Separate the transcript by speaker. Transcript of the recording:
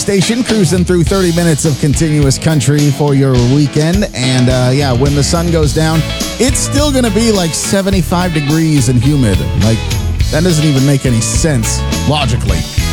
Speaker 1: station, cruising through 30 minutes of continuous country for your weekend. And when the sun goes down, it's still going to be like 75 degrees and humid. Like, that doesn't even make any sense logically.